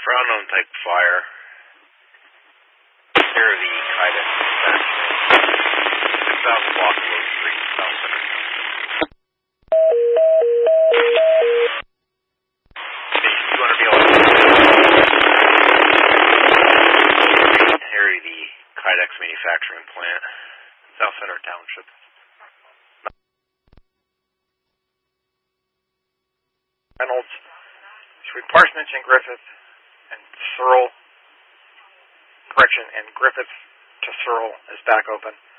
For unknown type fire. Here the Kydex manufacturing. 6,000 block of Low Street, South Center. Station 200 Harry, the Kydex manufacturing plant, South Center Township. Reynolds, between Parsonage and Griffith, and Searle, and Griffith to Searle is back open.